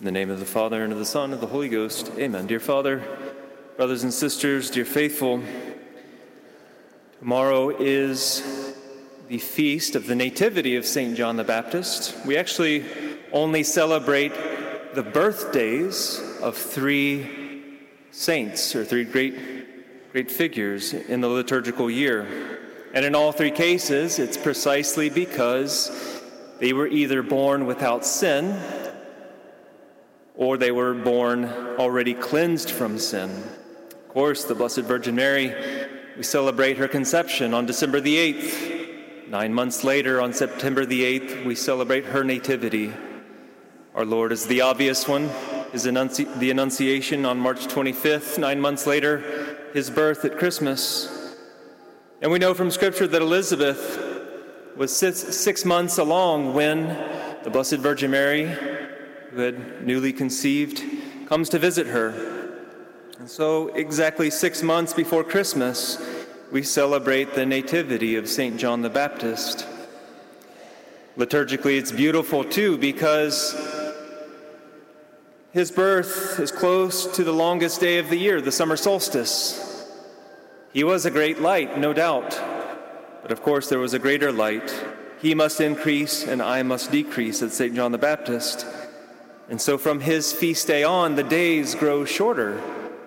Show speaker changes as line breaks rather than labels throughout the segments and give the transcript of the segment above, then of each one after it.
In the name of the Father, and of the Son, and of the Holy Ghost. Amen. Dear Father, brothers and sisters, dear faithful, tomorrow is the feast of the Nativity of St. John the Baptist. We actually only celebrate the birthdays of three saints, or three great figures in the liturgical year. And in all three cases, it's precisely because they were either born without sin, or they were born already cleansed from sin. Of course, the Blessed Virgin Mary, we celebrate her conception on December the 8th. 9 months later, on September the 8th, we celebrate her nativity. Our Lord is the obvious one, the Annunciation on March 25th. 9 months later, his birth at Christmas. And we know from Scripture that Elizabeth was 6 months along when the Blessed Virgin Mary, who had newly conceived, comes to visit her. And so exactly 6 months before Christmas, we celebrate the Nativity of St. John the Baptist. Liturgically, it's beautiful too, because his birth is close to the longest day of the year, the summer solstice. He was a great light, no doubt, but of course there was a greater light. He must increase and I must decrease at St. John the Baptist. And so from his feast day on, the days grow shorter,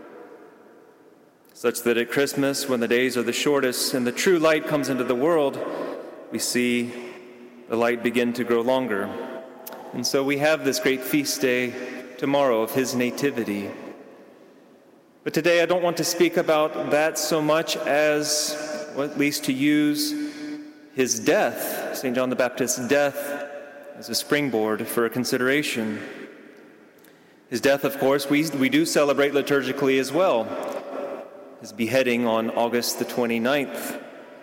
such that at Christmas, when the days are the shortest and the true light comes into the world, we see the light begin to grow longer. And so we have this great feast day tomorrow of his nativity. But today I don't want to speak about that so much as, or at least to use his death, St. John the Baptist's death, as a springboard for a consideration. His death, of course, we do celebrate liturgically as well. His beheading on August the 29th.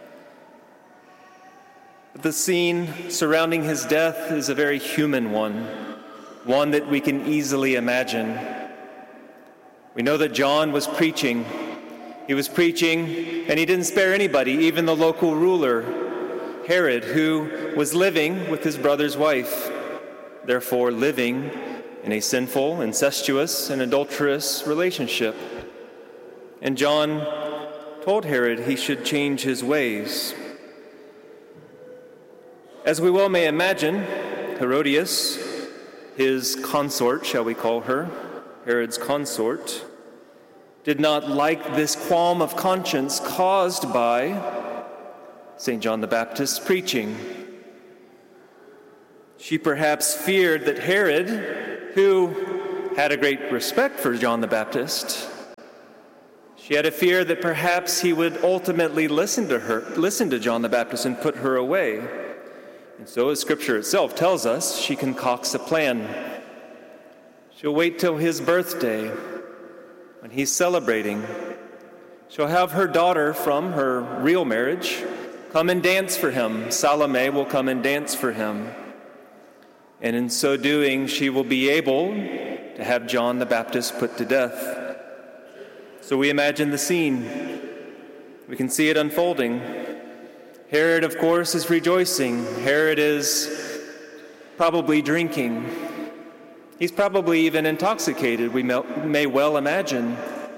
But the scene surrounding his death is a very human one that we can easily imagine. We know that John was preaching. He was preaching, and he didn't spare anybody, even the local ruler, Herod, who was living with his brother's wife, therefore living in a sinful, incestuous, and adulterous relationship. And John told Herod he should change his ways. As we well may imagine, Herodias, his consort, shall we call her, Herod's consort, did not like this qualm of conscience caused by St. John the Baptist's preaching. She perhaps feared that Herod, who had a great respect for John the Baptist, she had a fear that perhaps he would ultimately listen to John the Baptist and put her away. And so, as Scripture itself tells us, she concocts a plan. She'll wait till his birthday, when he's celebrating. She'll have her daughter from her real marriage come and dance for him. Salome will come and dance for him. And in so doing, she will be able to have John the Baptist put to death. So we imagine the scene. We can see it unfolding. Herod, of course, is rejoicing. Herod is probably drinking. He's probably even intoxicated, we may well imagine.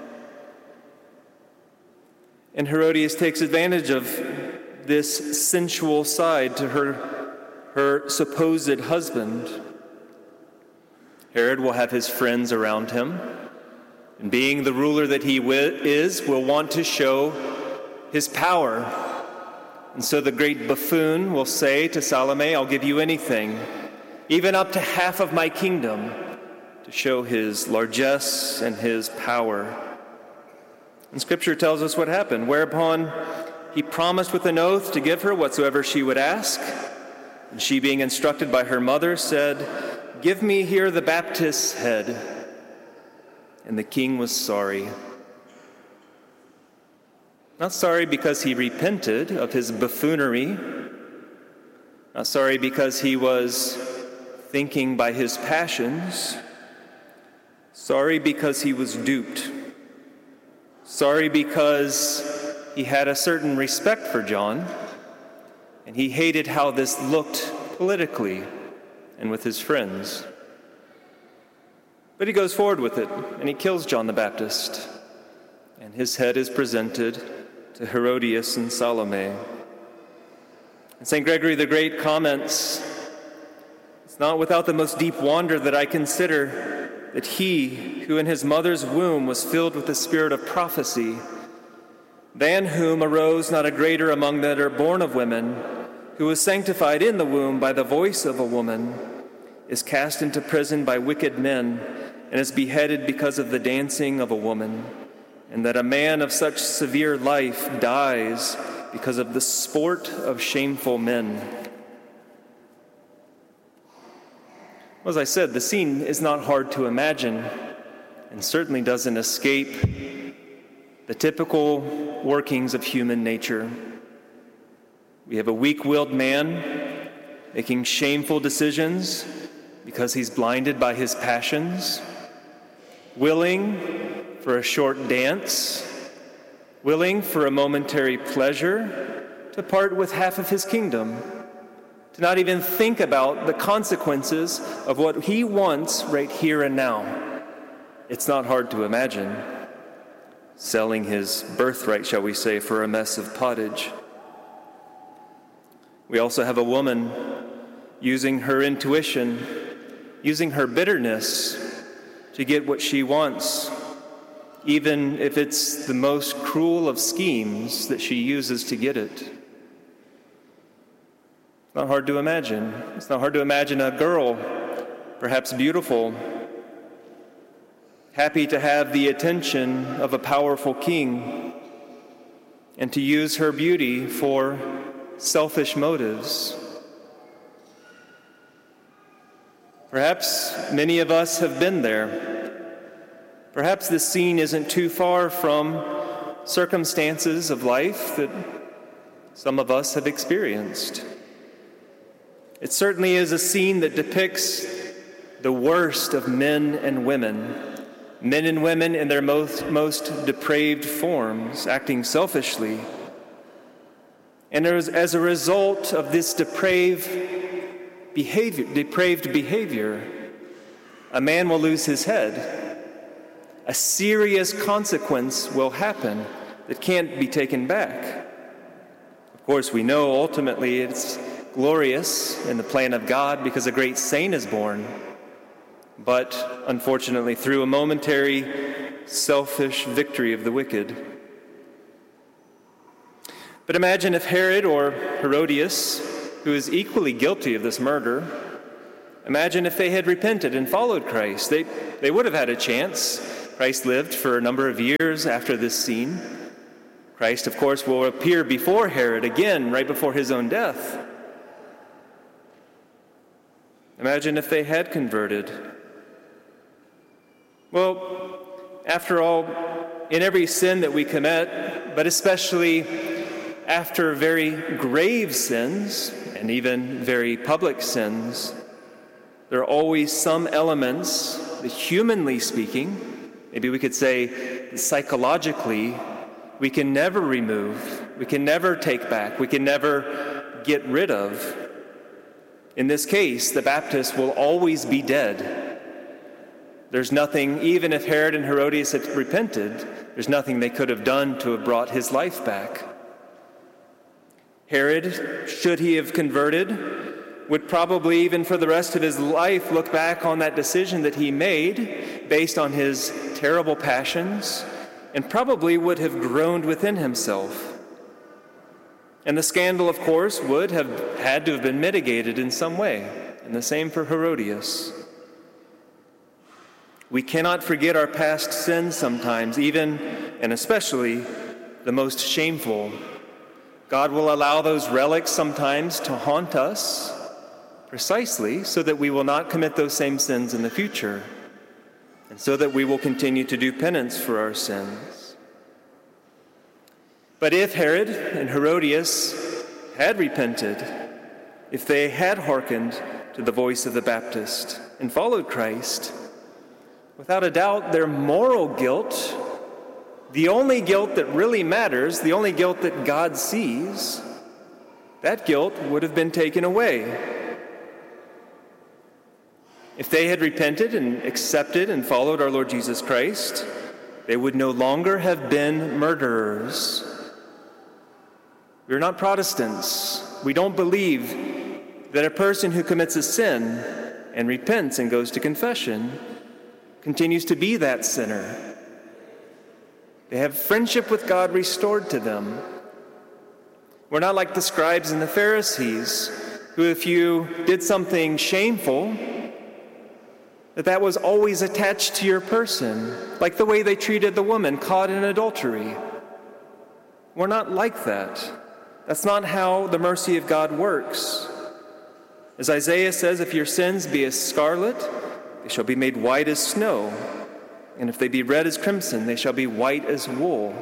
And Herodias takes advantage of this sensual side to her supposed husband. Herod will have his friends around him, and being the ruler that he will want to show his power. And so the great buffoon will say to Salome, I'll give you anything, even up to half of my kingdom, to show his largesse and his power. And Scripture tells us what happened, whereupon he promised with an oath to give her whatsoever she would ask. And she, being instructed by her mother, said, Give me here the Baptist's head. And the king was sorry. Not sorry because he repented of his buffoonery. Not sorry because he was thinking by his passions. Sorry because he was duped. Sorry because he had a certain respect for John, and he hated how this looked politically and with his friends. But he goes forward with it, and he kills John the Baptist. And his head is presented to Herodias and Salome. And St. Gregory the Great comments, "It's not without the most deep wonder that I consider that he who in his mother's womb was filled with the spirit of prophecy, than whom arose not a greater among that are born of women, who was sanctified in the womb by the voice of a woman, is cast into prison by wicked men, and is beheaded because of the dancing of a woman, and that a man of such severe life dies because of the sport of shameful men." As I said, the scene is not hard to imagine, and certainly doesn't escape the typical workings of human nature. We have a weak-willed man making shameful decisions because he's blinded by his passions, willing for a short dance, willing for a momentary pleasure to part with half of his kingdom, to not even think about the consequences of what he wants right here and now. It's not hard to imagine. Selling his birthright, shall we say, for a mess of pottage. We also have a woman using her intuition, using her bitterness to get what she wants, even if it's the most cruel of schemes that she uses to get it. It's not hard to imagine. It's not hard to imagine a girl, perhaps beautiful, happy to have the attention of a powerful king and to use her beauty for selfish motives. Perhaps many of us have been there. Perhaps this scene isn't too far from circumstances of life that some of us have experienced. It certainly is a scene that depicts the worst of men and women in their most depraved forms, acting selfishly. And as a result of this depraved behavior, a man will lose his head. A serious consequence will happen that can't be taken back. Of course, we know ultimately it's glorious in the plan of God because a great saint is born. But unfortunately, through a momentary selfish victory of the wicked. But imagine if Herod or Herodias, who is equally guilty of this murder, imagine if they had repented and followed Christ. They would have had a chance. Christ lived for a number of years after this scene. Christ, of course, will appear before Herod again, right before his own death. Imagine if they had converted. Well, after all, in every sin that we commit, but especially after very grave sins, and even very public sins, there are always some elements that, humanly speaking, maybe we could say psychologically, we can never remove, we can never take back, we can never get rid of. In this case, the Baptist will always be dead. There's nothing, even if Herod and Herodias had repented, there's nothing they could have done to have brought his life back. Herod, should he have converted, would probably, even for the rest of his life, look back on that decision that he made based on his terrible passions, and probably would have groaned within himself. And the scandal, of course, would have had to have been mitigated in some way, and the same for Herodias. We cannot forget our past sins sometimes, even and especially the most shameful. God will allow those relics sometimes to haunt us precisely so that we will not commit those same sins in the future, and so that we will continue to do penance for our sins. But if Herod and Herodias had repented, if they had hearkened to the voice of the Baptist and followed Christ, without a doubt, their moral guilt, the only guilt that really matters, the only guilt that God sees, that guilt would have been taken away. If they had repented and accepted and followed our Lord Jesus Christ, they would no longer have been murderers. We're not Protestants. We don't believe that a person who commits a sin and repents and goes to confession continues to be that sinner. They have friendship with God restored to them. We're not like the scribes and the Pharisees, who if you did something shameful, that was always attached to your person, like the way they treated the woman caught in adultery. We're not like that. That's not how the mercy of God works. As Isaiah says, if your sins be as scarlet, they shall be made white as snow. And if they be red as crimson, they shall be white as wool.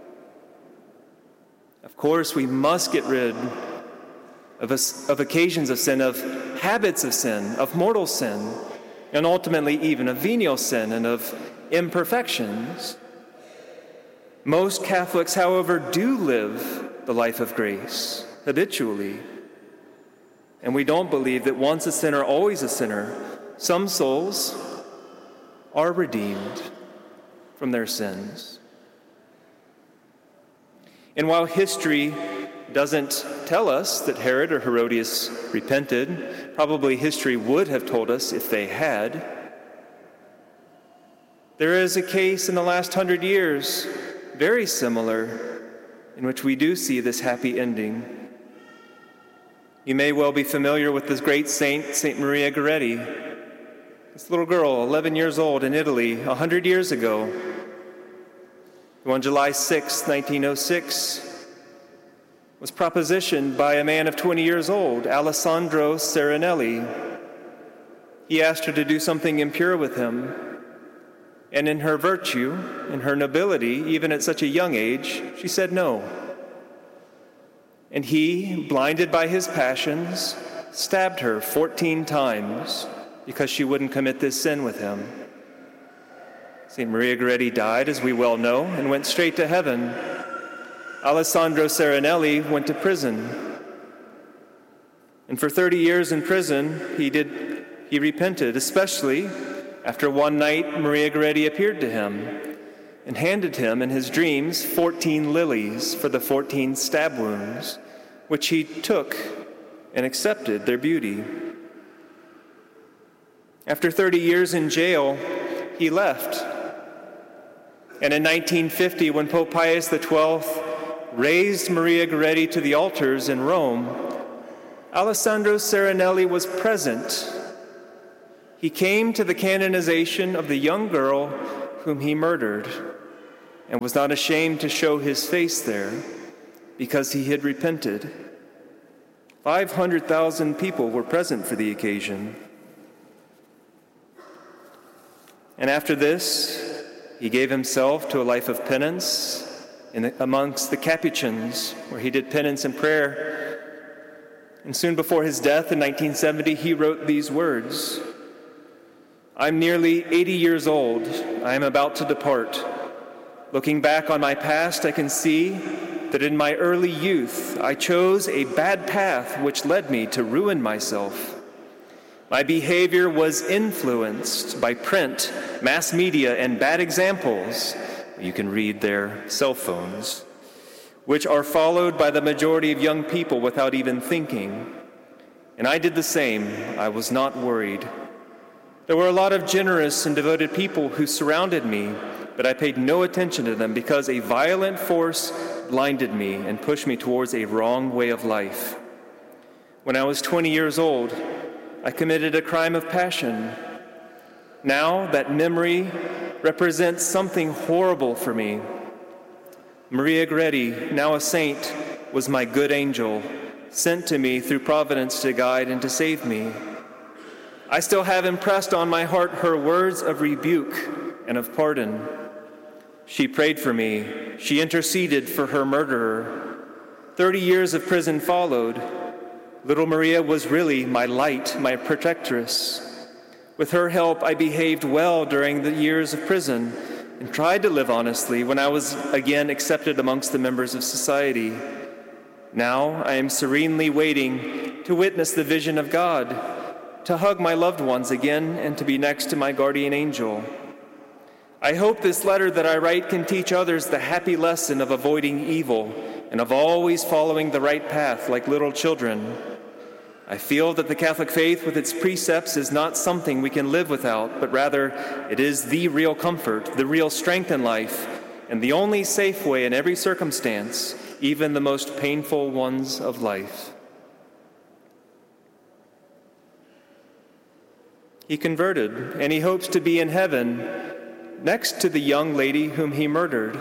Of course, we must get rid of occasions of sin, of habits of sin, of mortal sin, and ultimately even of venial sin and of imperfections. Most Catholics, however, do live the life of grace habitually. And we don't believe that once a sinner, always a sinner. Some souls are redeemed from their sins. And while history doesn't tell us that Herod or Herodias repented, probably history would have told us if they had. There is a case in the last 100 years, very similar, in which we do see this happy ending. You may well be familiar with this great saint, Saint Maria Goretti. This little girl, 11 years old, in Italy, 100 years ago, who on July 6, 1906, was propositioned by a man of 20 years old, Alessandro Serenelli. He asked her to do something impure with him, and in her virtue, in her nobility, even at such a young age, she said no. And he, blinded by his passions, stabbed her 14 times because she wouldn't commit this sin with him. St. Maria Goretti died, as we well know, and went straight to heaven. Alessandro Serenelli went to prison. And for 30 years in prison, he repented, especially after one night Maria Goretti appeared to him and handed him in his dreams 14 lilies for the 14 stab wounds, which he took and accepted their beauty. After 30 years in jail, he left. And in 1950, when Pope Pius XII raised Maria Goretti to the altars in Rome, Alessandro Serenelli was present. He came to the canonization of the young girl whom he murdered and was not ashamed to show his face there because he had repented. 500,000 people were present for the occasion. And after this, he gave himself to a life of penance amongst the Capuchins, where he did penance and prayer. And soon before his death in 1970, he wrote these words: "I'm nearly 80 years old. I am about to depart. Looking back on my past, I can see that in my early youth, I chose a bad path which led me to ruin myself. My behavior was influenced by print, mass media, and bad examples," you can read their cell phones, "which are followed by the majority of young people without even thinking. And I did the same. I was not worried. There were a lot of generous and devoted people who surrounded me, but I paid no attention to them because a violent force blinded me and pushed me towards a wrong way of life. When I was 20 years old, I committed a crime of passion. Now that memory represents something horrible for me. Maria Goretti, now a saint, was my good angel, sent to me through providence to guide and to save me. I still have impressed on my heart her words of rebuke and of pardon. She prayed for me. She interceded for her murderer. 30 years of prison followed. Little Maria was really my light, my protectress. With her help, I behaved well during the years of prison and tried to live honestly when I was again accepted amongst the members of society. Now I am serenely waiting to witness the vision of God, to hug my loved ones again and to be next to my guardian angel. I hope this letter that I write can teach others the happy lesson of avoiding evil and of always following the right path like little children. I feel that the Catholic faith with its precepts is not something we can live without, but rather it is the real comfort, the real strength in life, and the only safe way in every circumstance, even the most painful ones of life. He converted, and he hopes to be in heaven next to the young lady whom he murdered,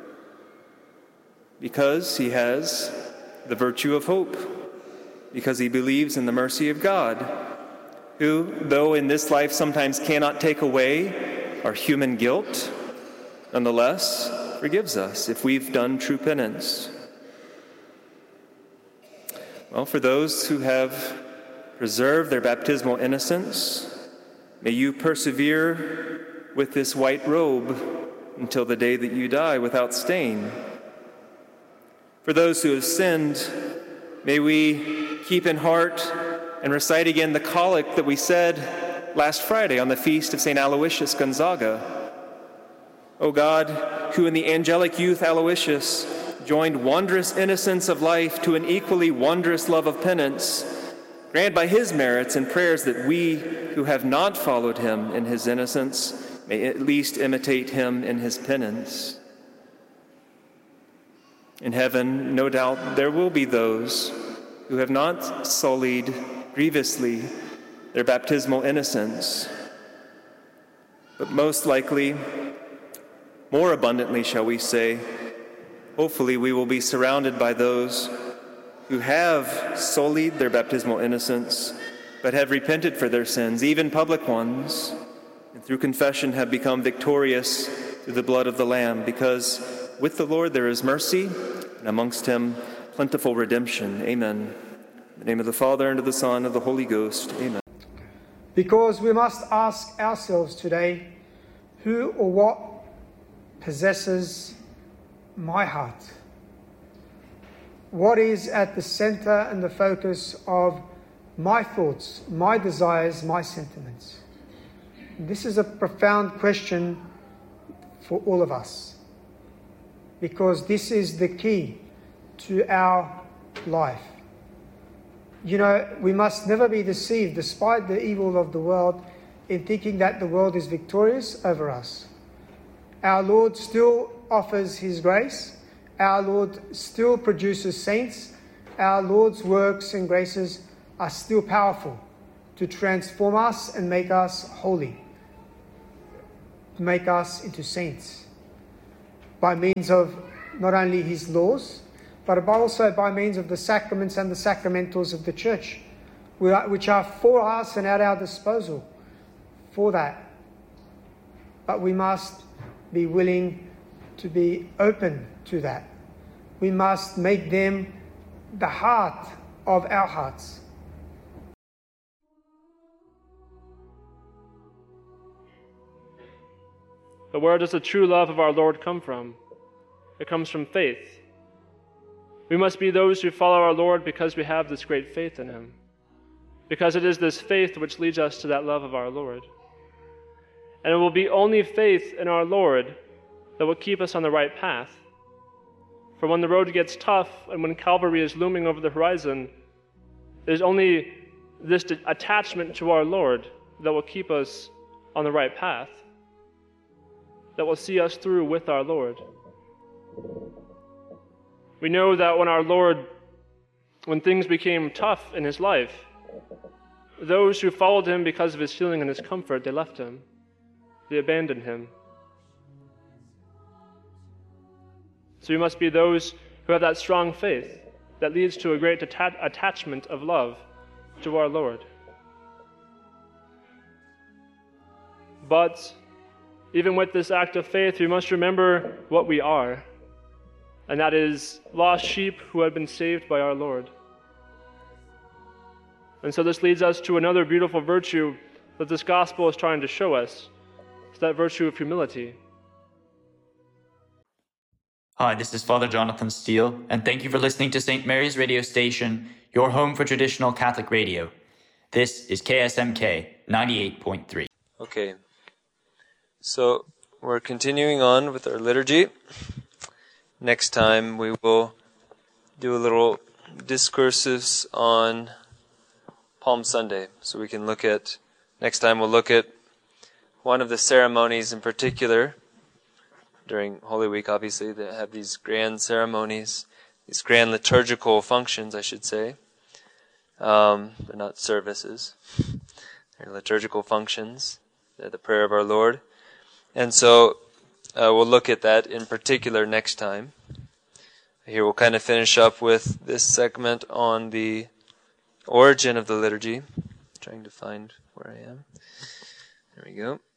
because he has the virtue of hope, because he believes in the mercy of God, who, though in this life sometimes cannot take away our human guilt, nonetheless forgives us if we've done true penance. Well, for those who have preserved their baptismal innocence, may you persevere with this white robe until the day that you die without stain. For those who have sinned, may we keep in heart and recite again the collect that we said last Friday on the feast of St. Aloysius Gonzaga. O God, who in the angelic youth Aloysius joined wondrous innocence of life to an equally wondrous love of penance, grant by his merits and prayers that we who have not followed him in his innocence may at least imitate him in his penance. In heaven, no doubt, there will be those who have not sullied grievously their baptismal innocence, but most likely, more abundantly, shall we say, hopefully we will be surrounded by those who have sullied their baptismal innocence, but have repented for their sins, even public ones, and through confession have become victorious through the blood of the Lamb, because with the Lord there is mercy, and amongst him plentiful redemption. Amen. In the name of the Father, and of the Son, and of the Holy Ghost. Amen.
Because we must ask ourselves today, who or what possesses my heart? What is at the center and the focus of my thoughts, my desires, my sentiments? This is a profound question for all of us, because this is the key to our life. You know, we must never be deceived, despite the evil of the world, in thinking that the world is victorious over us. Our Lord still offers his grace. Our Lord still produces saints. Our Lord's works and graces are still powerful to transform us and make us holy, to make us into saints, by means of not only his laws, but also by means of the sacraments and the sacramentals of the church, which are for us and at our disposal for that. But we must be willing to be open to that. We must make them the heart of our hearts.
But where does the true love of our Lord come from? It comes from faith. We must be those who follow our Lord because we have this great faith in him, because it is this faith which leads us to that love of our Lord. And it will be only faith in our Lord that will keep us on the right path. For when the road gets tough and when Calvary is looming over the horizon, it is only this attachment to our Lord that will keep us on the right path, that will see us through with our Lord. We know that when things became tough in his life, those who followed him because of his healing and his comfort, they left him. They abandoned him. So we must be those who have that strong faith that leads to a great attachment of love to our Lord. But even with this act of faith, we must remember what we are, and that is lost sheep who have been saved by our Lord. And so this leads us to another beautiful virtue that this gospel is trying to show us. It's that virtue of humility.
Hi, this is Father Jonathan Steele, and thank you for listening to St. Mary's Radio Station, your home for traditional Catholic radio. This is KSMK 98.3.
Okay, so we're continuing on with our liturgy. Next time we will do a little discourses on Palm Sunday. So we can next time we'll look at one of the ceremonies in particular. During Holy Week, obviously, they have these grand ceremonies, these grand liturgical functions, I should say. They're not services. They're liturgical functions. They're the prayer of our Lord. And so we'll look at that in particular next time. Here we'll kind of finish up with this segment on the origin of the liturgy. Trying to find where I am. There we go.